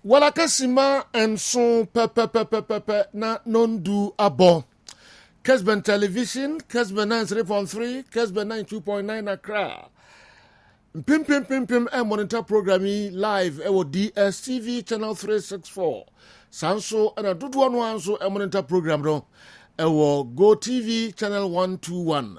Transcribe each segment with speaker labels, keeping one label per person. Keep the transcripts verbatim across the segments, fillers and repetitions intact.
Speaker 1: Wala kasima and son pepe pepe pepe na non-do abo. Kesben Television, Kesben ninety-three point three, Kesben ninety-two point nine Accra. Pim pim pim pim and monitor programming live ewo D S T V channel three sixty-four. Sanso and a dudu one one so and monitor program no ewo Go T V channel one twenty-one.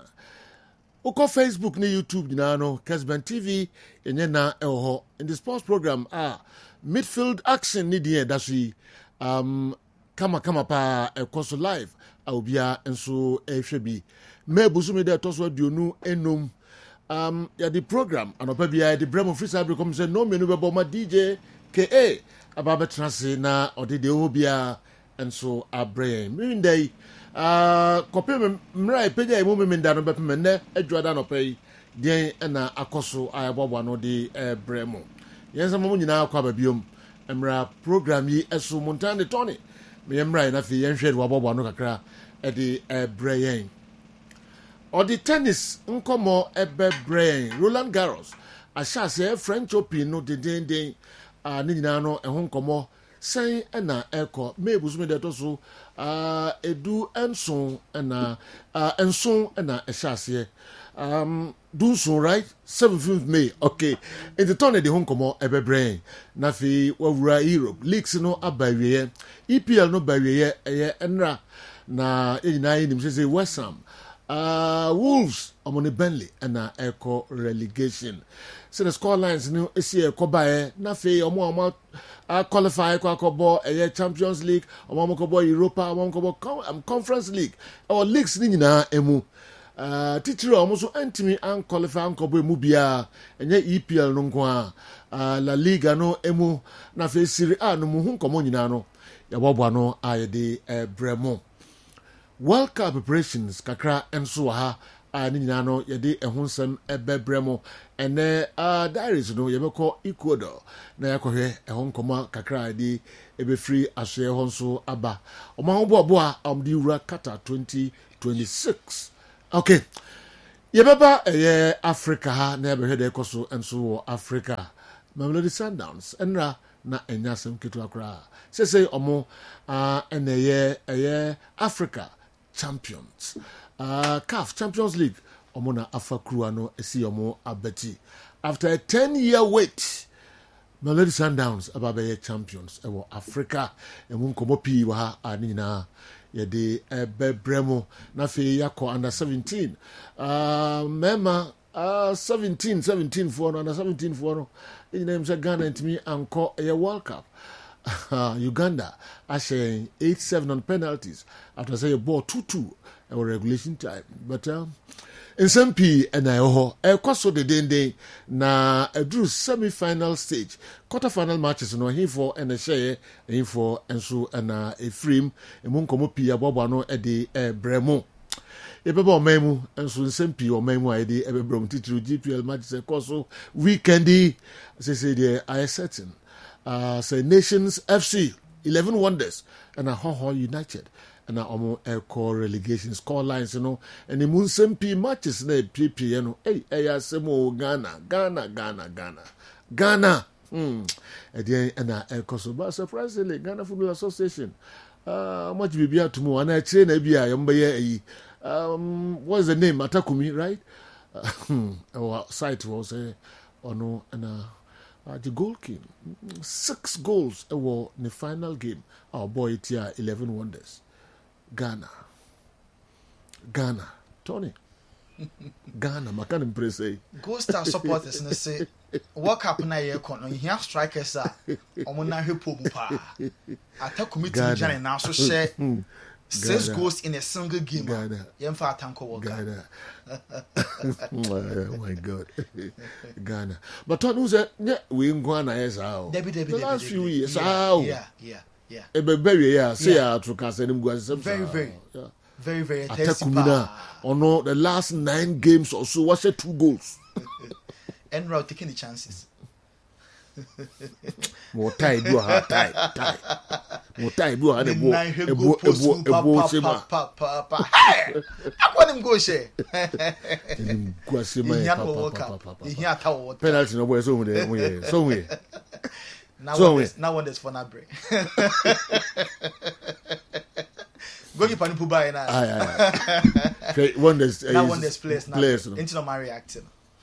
Speaker 1: Uko Facebook ni YouTube dinano Kesben T V enye na ewo in the sports program ah midfield action ni die dasi um kama kama pa ekoso live aubia enso ehwebi mebusu me de toso aduonu enum um ya the program anopa bia the Bremo Free Cyber come say no menu bebo ma D J K A ababa transe na ode de obia enso abre mean day uh kopem mrai peja emu me nda no bepem ne adwada no pai den na akoso ayabobwa no de Bremo yensa mo nyina akwa babiom emra program yi eso montane tony me emra na fi yenhwe de wabobwa no kakra e de Brian or the tennis nkomo ebe Brian Roland Garros ashase French Open no de den den ah ni nyina no ehon nkomo sen na eko mebusu me de to so ah edu enson na ah enson na ashase um do so right seventeenth of May okay in the turn de hon komo ebe brain na fi wawura Europe leagues no abawiye E P L no bawiye eye enra na ejina yi nim say West Ham uh Wolves among Burnley na echo relegation so the score lines no esi ekọ bae na fi omo omo uh, qualify kwa kobo eye Champions League omo kobo Europa omo kobo Conference League or leagues ni nyina emu Uh, teacher almost antimi an qualify an kobo emu bia enye E P L no nko a uh, La Liga no emu na fe Serie A no mu hu nkomo nyina no ya bobwa no ayede uh, Bremo World Cup preparations kakra enso ha a ni nyina no yede ehonsem ebe Bremo ene uh, diaries no yebeko Ecuador na yakohwe ehon koma kakra de ebe free ashe honso aba omahobo bo a amdi wura Qatar twenty twenty-six. Okay. Yebaba eh Africa ha na ebe hede ekoso enso Africa. Mamelodi Sundowns enra na enyasem ketu akra. Sese omo ah uh, eneye eh Africa champions. Uh C A F Champions League omo na afakru ano esi omo abeti. After a ten year wait, Mamelodi Sundowns ababe champions ewo Africa. Emu nkomo pi wa ha ani na yede ebe Bremo na fe yako under seventeen uh mema uh seventeen seventeen for no under seventeen for no in name say Ghana ntimi anko a World Cup uh, Uganda ashe eight seven on penalties after say a ball two two or regulation time but um in some P and I ho e kwaso de den na edru semi final stage quarter final matches no here for and a share here for and so and a frame e mun komo P abobo no e de Bremo e beba memu and so in some P o memu I de e be Bremo titru G P L matches e kwaso weekendy say say there I certain uh say Nations F C eleven Wonders and a Ho United na omo echo relegation score lines you know and the moon sempi matches na P P you know eh eh asemo Ghana Ghana Ghana Ghana Ghana hmm e na echo so but surprisingly Ghana Football Association uh much be atumo ana kire na bia yamba ye um what's the name Atakumi right our site was eh ono na uh, the goal king six goals ewo in the final game our boy it here eleven Wonders Ghana. Ghana. Tony. Ghana. Makan impress.
Speaker 2: Go Star supporters and say, World Cup na ye kono. You have strikers are. Omo na hepo mpa. Attack committee Ghana now so share six goals in a single game. Ghana. Yemfa atanko World Cup.
Speaker 1: Oh my God. Ghana. But Tony who said, yeah, we in Ghana yes how. The last few years how.
Speaker 2: Yeah, yeah. Yeah.
Speaker 1: E be very yeah, say ya to cast any go
Speaker 2: very very yeah. very very
Speaker 1: Attakumina ono the last nine games or so was two goals.
Speaker 2: And we're taking the chances.
Speaker 1: More time do ha time time. More time do ha the bo e bo e bo e bo sema.
Speaker 2: Pa pa pa. Hey! Akwa nim go share.
Speaker 1: Nim go sema pa pa pa pa.
Speaker 2: Ihe atawo.
Speaker 1: Penalty no boy so we so we.
Speaker 2: Now
Speaker 1: So
Speaker 2: one is now one is for Nabre. Go keep on Pubai now.
Speaker 1: Aye, aye. Okay, one there's
Speaker 2: Now one there's players now.
Speaker 1: Players.
Speaker 2: Into no my reacting.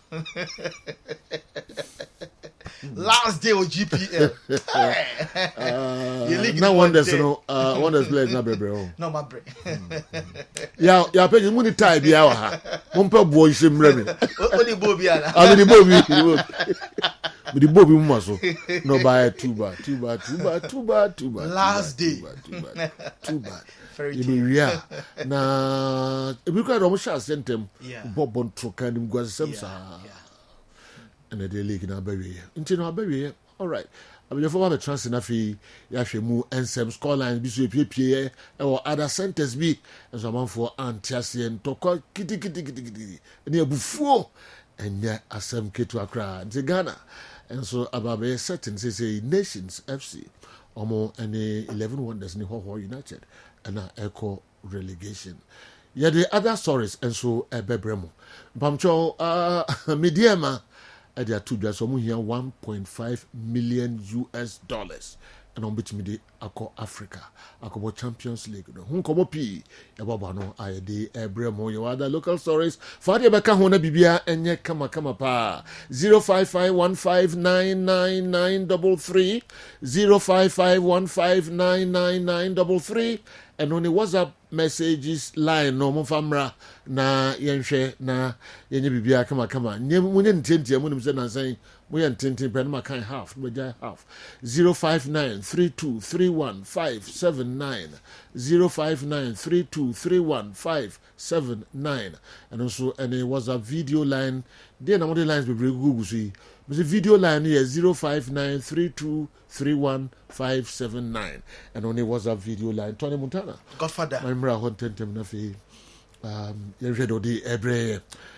Speaker 2: Last day of G P L.
Speaker 1: Uh, now one there's no uh one there's players na bebre.
Speaker 2: No my brain.
Speaker 1: Yeah, yeah, pay money tie bi awa ha. Mo mpa bo ise mre me.
Speaker 2: Only Bobby ana.
Speaker 1: Ah, me Bobby. Me the Bobby mu so. No buy two bad, two bad, two bad, two bad, two bad.
Speaker 2: Last day.
Speaker 1: Too bad, too bad.
Speaker 2: Very
Speaker 1: You mean yeah. Na e bi kwa do mo sha sentem.
Speaker 2: Yeah.
Speaker 1: Bobon troka nim gwa sem
Speaker 2: Yeah,
Speaker 1: sa.
Speaker 2: yeah.
Speaker 1: And the league na baby. Nti na baby. All right. I mean, for the chance na fi ya hwe mu nsem score lines bi so epiepie e or other centers bi so man for antiase ntoko kiti kiti kiti kiti. Ni abufuo enye asem ketu akra. Nti Ghana and so ababe certain say say Nations F C omo any eleven wonders ni Hoho United and na echo relegation. Yeah, the other stories and so ebebremo. Pamcho uh mediema at their two just almost here one point five million U S dollars. And on which me de ako Africa, ako Champions League. Hun komo pi e baba no aye de ebremo your other local stories. For the beka hona bibia enye kama kama pa zero five five one five nine nine nine three three zero five five one five nine nine nine three three and on the WhatsApp messages line no mo famra na yenhwe na yenye bibia kama kama nye munye ntentia munum se na san moye ntenten pe na kan half no jai half zero five nine three two three one five seven nine zero five nine three two three one five seven nine and also any WhatsApp video line dey na mo the lines be Google so yi the video line here zero five nine three two three one five seven nine and only WhatsApp video line Tony Montana
Speaker 2: Godfather.
Speaker 1: My mra hon tentem na fi um ye redo di ebre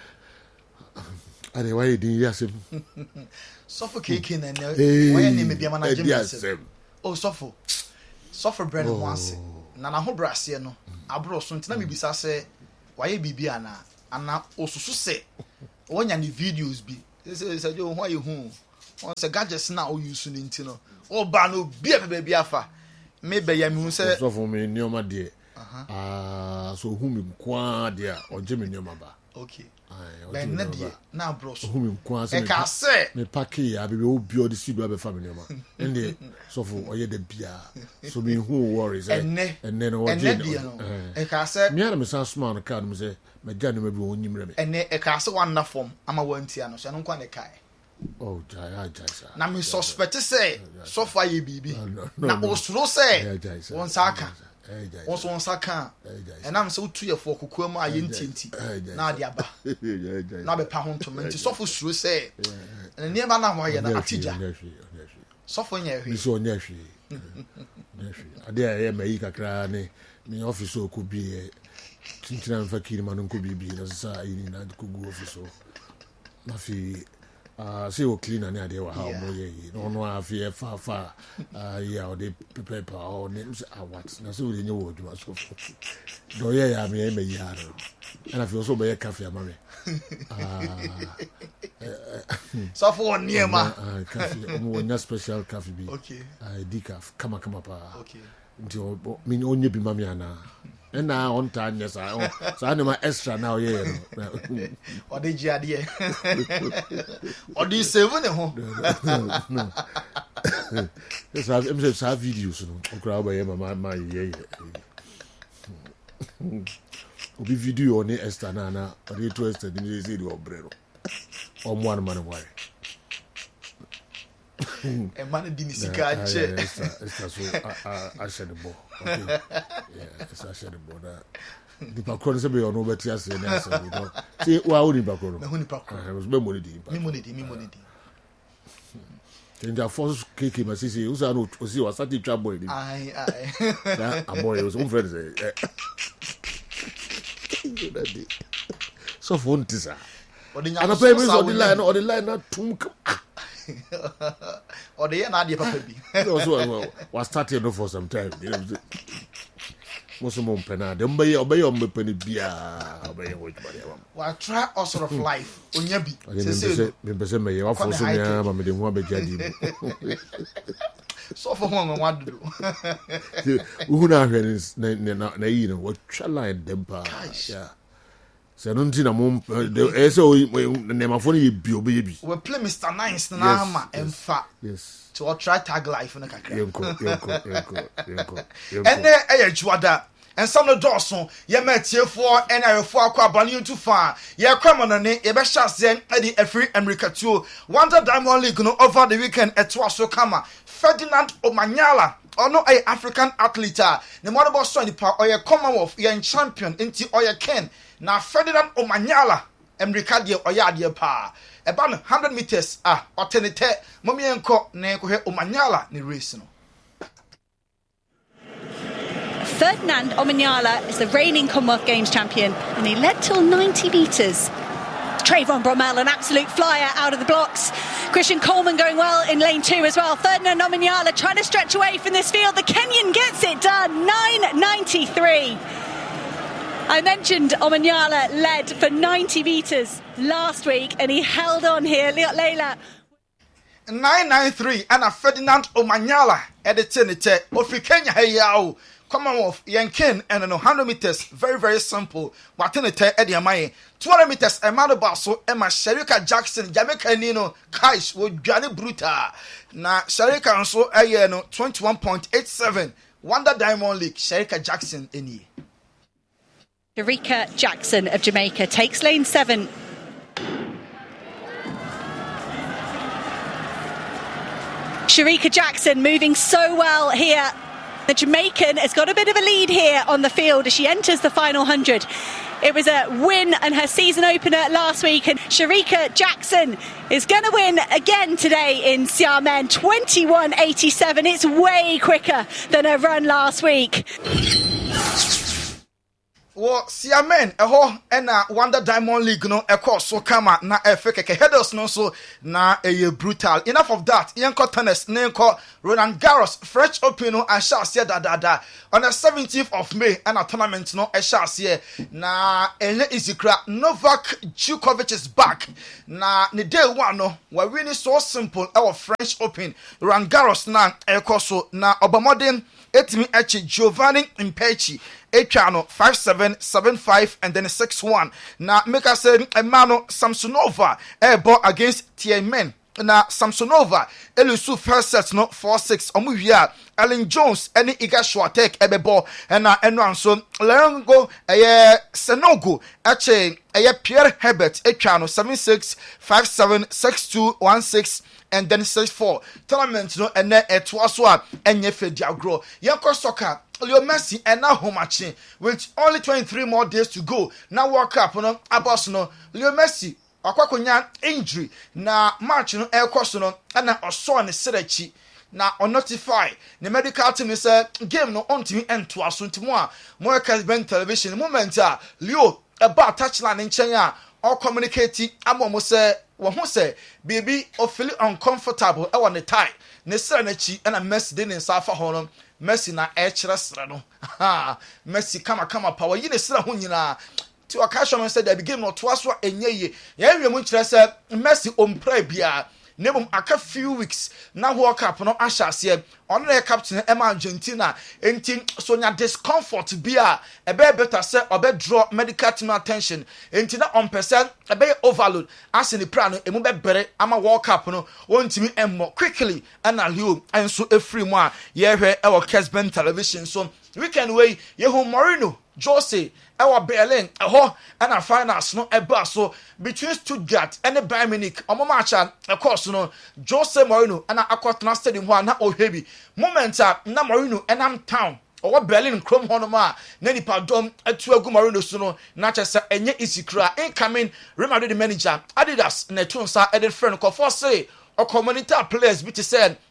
Speaker 1: ade why din yasem
Speaker 2: Suffocating and why name be ama na
Speaker 1: yasem
Speaker 2: oh suffer suffer brand once na na ho brase no abro so ntina me bisa se why bibi ana ana osusu se wonya ni videos bi say say jo why you hu on say gadgets na o use ni ntino o ba no bia pe bia afa me be ya me hu say
Speaker 1: so for me nioma de ah so hu mi kwa de a oje me nioma ba
Speaker 2: okay
Speaker 1: ai
Speaker 2: ben na de na bro so
Speaker 1: hu mi kwa se
Speaker 2: e ka se
Speaker 1: me paki ya be obi o de sidu abe family nioma ende so for oye de bia so me hu worries eh enne no oje
Speaker 2: no e ka se
Speaker 1: me ana me san small no card me say me ja no me bi onyimre me
Speaker 2: enne e ka se wan na form ama wantia no so no kwa ne kai
Speaker 1: oh jai jai sir
Speaker 2: na me suspect say so far ye bibi na osuro say won saka won so won saka and am so tu ye for kokua mu aye ntinti na ade aba na be pa ho ntom nti so for suro say na ne ba na ho ye na atija so for nya hwe
Speaker 1: so nya hwe nya hwe ade aye mai kakra ne me office o ko bi tintina mfa kiri manu ko bibi na sa ini na ko go office o na fi ah say o cleaner ne ade wa ha mo ye no no afi fa fa ah ya o de paper o ne what na so de nye wo djuma so do ye ya me me ya ro na fi so be ye cafe ama me ah
Speaker 2: so for niema
Speaker 1: ah cafe mo nya special cafe bi
Speaker 2: okay
Speaker 1: ah decaf kama kama pa
Speaker 2: okay
Speaker 1: nti o mi onye bi mami ana na on time yes I so anima extra now yeah
Speaker 2: o de ji ade o de save ne ho
Speaker 1: yes I am say videos no okra ba ye mama ma ye obi video on extra na na o de to extra ni say do obrero o mo an man why
Speaker 2: e man di ni sika che
Speaker 1: extra so I said the ball okay yeah I said the ball that the pakro se be ono beti ase na ase do see wa oni pakro
Speaker 2: me hu ni pakro
Speaker 1: I was be money di
Speaker 2: me money di me money di
Speaker 1: Tinja force keke masisi usa no osi wa sati twa boy ni
Speaker 2: ai ai
Speaker 1: na aboy was one friend say so for ntisa ana pay me so the line or the line na tum
Speaker 2: or the na ade papa bi
Speaker 1: so so was starting no for some time you know Muslim pena. Dem be obey on me penny bia obey which body.
Speaker 2: Well, try all sort of life. Onyabi.
Speaker 1: Say me be me ya for so me ma me de ho abegadi.
Speaker 2: So for one what do.
Speaker 1: Who na hwe na na yi no what line dem pa. Yeah. Se no nti na mo e se o ne ma fo ne bi obey bi.
Speaker 2: We play Mister Nice na ma emfa.
Speaker 1: Yes.
Speaker 2: To try tag life na kakra.
Speaker 1: Yenko yenko yenko yenko.
Speaker 2: Ene eye juada. And some of Dawson, ye met here for and I for Quabani to far. Ye come on ye be shas then Eddie a free America too. Wonder Diamond League no over the weekend at Twaso Kama. Ferdinand Omanyala. Or no a African athlete. The mother boss son or ye Commonwealth, ye champion into or ye Ken. Now Ferdinand Omanyala. America dear or ya dear pa. About one hundred meters ah or tenete. Mommy and co ne ko Omanyala ni race no.
Speaker 3: Ferdinand Omanyala is the reigning Commonwealth Games champion, and he led till ninety metres. Trayvon Bromell, an absolute flyer out of the blocks. Christian Coleman going well in lane two as well. Ferdinand Omanyala trying to stretch away from this field. The Kenyan gets it done, nine ninety-three. I mentioned Omanyala led for ninety metres last week, and he held on here. Leila.
Speaker 2: nine ninety-three, and a Ferdinand Omanyala editing it. Ofi Kenya hey Commonwealth Yankin and one hundred meters, very, very simple. But in the te Eddie Amaye, two hundred meters, Emmanuel Basso, Emma Sherika Jackson, Jamaica Nino, Kaish, with Johnny Bruta. Na Sherika and so a no twenty-one point eight seven. Wonder Diamond League, Sherika Jackson in
Speaker 3: Sherika Jackson of Jamaica takes lane seven. Sherika Jackson moving so well here. The Jamaican has got a bit of a lead here on the field as she enters the final hundred. It was a win and her season opener last week, and Sherika Jackson is going to win again today in Xiamen, twenty-one eighty-seven. It's way quicker than her run last week.
Speaker 2: Well, Xiamen, a ho and a Wonder Diamond League no a course so kama na a fake headers no so na a brutal. Enough of that. Yanko tennis, Nenko, Roland Garros, French Open no and shall say da da da. On the seventeenth of May, and a tournament no a shall say na ele izikra Novak Djokovic is back. Na ni day one no we're really so simple our French Open. Roland Garros na a course na Obamodin etimi echi Giovanni Impeci. Echano five seven seven five and then six one. Now make us say Emano Samsonova a ball against Tiamen. Now Samsonova Elusu first set no four six. Omuvia Ellen Jones any Iga Swatek ebe ball and now and so Leongo a Senogo Eche a Pierre Herbert Echano seven six five seven six two one six. And then six four tournament no and then it was one and ye fed grow. Yanko soccer Leo Messi and now home matching with only twenty-three more days to go. Now World Cup no abos no Leo Messi akwakonya injury na match no air course no and na oso ne serechi na on notify the medical team say game no on to end to aso ntimo a mo Kesben television moment a Leo about touchline nchen a or communicate amomo say wo ho say baby o feel uncomfortable e won the tie ne sere na chi na Messi dey in safa ho no Messi na e kire sere no ha Messi kama kama power yi ne sere ho nyina ti o ka show say the game no to aso enye ye ya wiem kire say Messi ompra bia nebum aka few weeks na World Cup no ahase on the captain Emma Argentina enti so nya discomfort bia e be better say obe draw medical team attention enti na on percent e be overload as in the plan no emu be bere ama World Cup no wontimi emmo quickly and alio enso efri mu a ye hwe e wo Kesben television so weekend way ye hu Moreno Jose Ewa Berlin, a ho, and a finals no a bus so between Stuttgart and the Bayern Munich. On matcha, of course, no Jose Mourinho and a Aquatna Stadium one not oh heavy. Momenta, na Mourinho and I'm town. Or Berlin Chrome Honoma, Nenny Pardon, a two a good Mourinho Suno, Natchester, and yet easy cry incoming. Remember the manager, Adidas, Netunsa, and then friend called for say. Or community players which said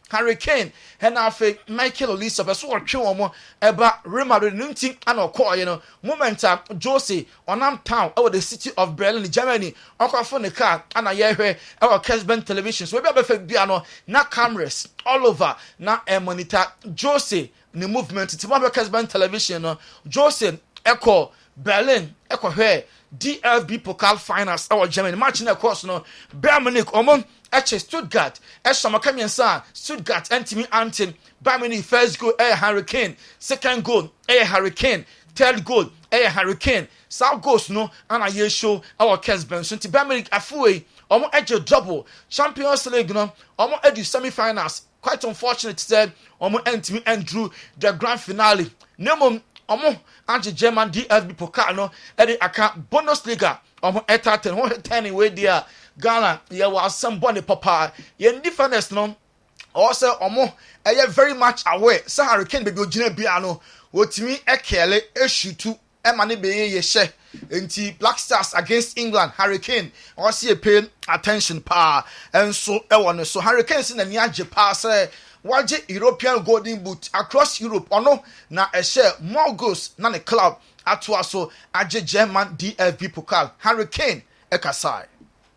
Speaker 2: Harry Kane and afe Michael Olise beso otwe omo eba Real Madrid nunti ana okoye no momenta Jose onam town over the city of Berlin Germany okofo ne car ana yehwe our Kesben television so we be fa bia no na cameras all over na e monitor Jose ne movement ti mo be Kesben television no Jose eko Berlin eko hwe D F B Pokal Finals our Germany match na course no Bayern Munich omo eche Stuttgart esama kamiensa Stuttgart antimi antin Bayern Munich first goal eh Harry Kane second goal eh Harry Kane third goal eh Harry Kane South goals no ana ye show our Kesben so ti Bayern Munich afuwe omo eje double Champions League no omo edu semi-finals quite unfortunate said omo antimi andrew the grand finale nemo omo anje German D F B Pokal no edi aka Bundesliga omo etaten ho ten we dia Ghana ye was somebody papa ye difference no also omo eye very much aware say Harry Kane be ogina bia no wotimi ekele eshutu e ma ne be ye hye enti Black Stars against England Harry Kane also pay attention pa enso e won so Harry Kane sin na ni age pa say waje European Golden Boot across Europe ono na e share more goals na the club atwa so age German D F B Pokal Harry Kane ekasai.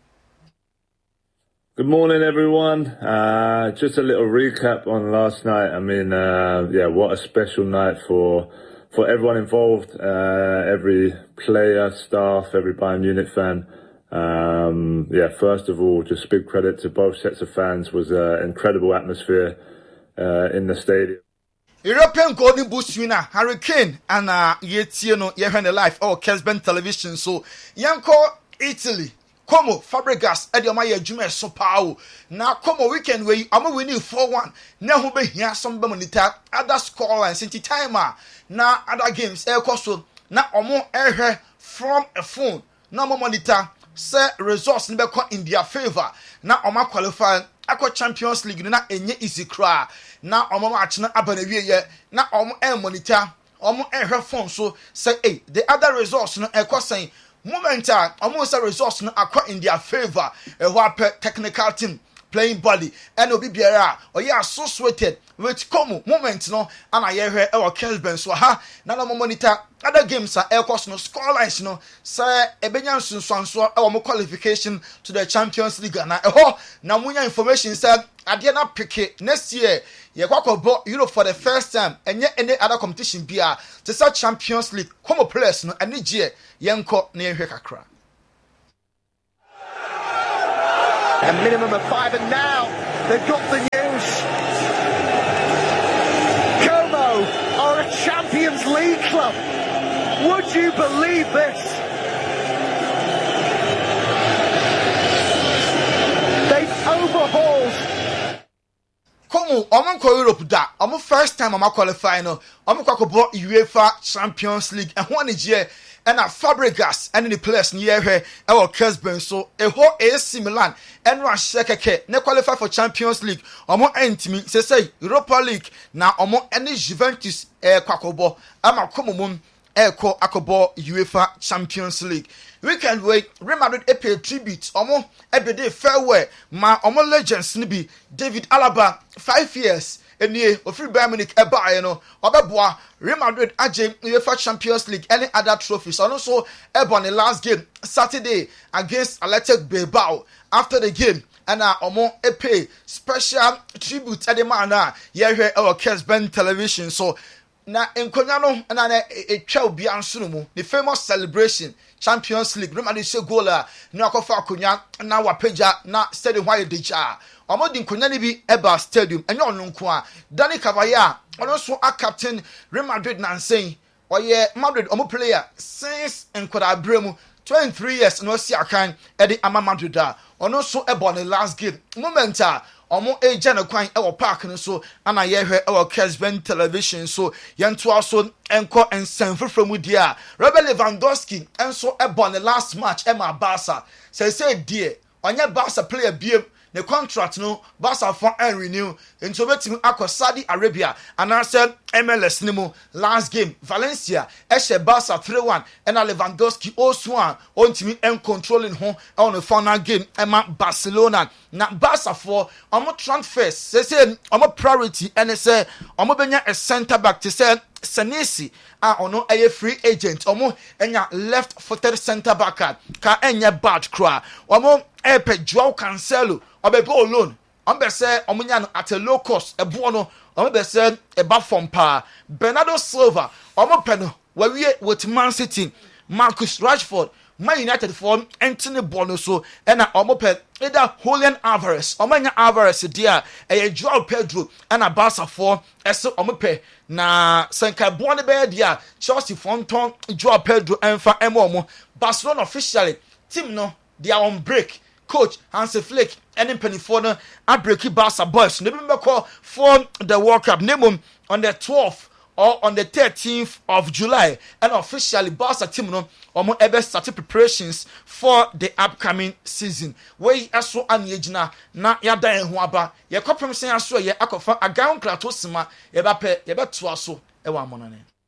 Speaker 4: Good morning, everyone. Uh, just a little recap on last night. I mean, uh, yeah, what a special night for for everyone involved, uh, every player, staff, every Bayern Munich fan. Um, yeah, first of all, just big credit to both sets of fans. Was an incredible atmosphere uh, in the stadium.
Speaker 2: European Golden Boot winner Harry Kane and uh, Yetieno Yehane Life or Kesben Television. So, Yanko Italy. Como Fabregas Edioma Yajume Sopao. Now Como weekend where I'm winning four one. Now who be here some monitor other score and since timer. Now other games air costo. Now omo air from a phone. Now more monitor say results in in their favor. Now omo qualify Aqua Champions League na enye easy cry. Now omo match na abanewie ye. Now omo air monitor. Omo air phone so say hey the other results no air saying Momenta, almost a resource no aqua in their favor. A whopper technical team playing body and obi biara or you are so sweated with Como moment no and I hear our Kesben so ha na no monitor other games are air course no score lines no say ebenyan sunso our qualification to the Champions League na eho na munya information said ade na pick next year ye kwakobo Europe for the first time enye any other competition bia to say Champions League Como players no ani je yenko na ehwe kakra.
Speaker 5: A minimum of five, and now they've got the news. Como are a Champions League club. Would you believe this? They've overhauled.
Speaker 2: Como omo ko Europe da omo first time omo qualify no omo kwakobo UEFA Champions League and one year and a Fabregas and the players near her our Kesben so a whole A C Milan and rush keke ne qualify for Champions League omo entimi say say Europa League na omo any Juventus e kwakobo ama komo mum e ko akobo UEFA Champions League weekend way Real Madrid e pay tribute omo e be dey farewell ma omo legends ni bi David Alaba five years enie ofiri Bayern Munich e ba no obeboa Real Madrid agem UEFA Champions League any other trophies and also e born the last game Saturday against Athletic Bilbao after the game and uh, omo e pay special tribute at the man na ye hwe our Kesben television so na enkonya no na na etwa obi anso mu the famous celebration Champions League Real Madrid se goal a na akofa akonya na wapeja na stadium why deja omo di nkonya ni bi eba stadium enye ono nko a Dani Cavaya ono so a captain Real Madrid na nsen oye Madrid omo player since enkoda abremu twenty-three years no si akan e di ama Madrid da ono so e born the last game moment a omo eja na kwan e wo park no so ana ye hwe e wo Kesben television so yento aso enko ensanfrefra mu dia Robert Lewandowski enso e born the last match e ma Barca say say die onye Barca player biem the contract no Barca for and renew into betting akọ Saudi Arabia and answer M L S nimo last game Valencia Eshe Barca three one and Lewandowski also one on team and controlling home on the final game Emma Barcelona na Barca for omo transfers say say omo priority and say omo benya a center back to say Senesi a ono a free agent omo enya left footed center back ka enya bad cry omo epe Joao Cancelo obebe alone ombe say omo nya no at a low cost ebo no omo be say e ba from pa Bernardo Silva omo pe no we with Man City Marcus Rashford Man United for Anthony Bono so and omo pe either Julian Alvarez omanya Alvarez dia e Joao Pedro and a Barca for eso omo pe na senka bono be dia Chelsea Fonton Joao Pedro and fa emo Barcelona officially team no they are on break. Coach Hansi Flick and Pennyford are breaking Barca boys. Never call for the World Cup. Name on the twelfth or on the thirteenth of July. And officially Barca team no omo ebe started preparations for the upcoming season. We aso anyejina na yada en ho aba. Ye kopem sen aso ye akofa agaun krato sima ye ba pe ye be to aso e wa monane.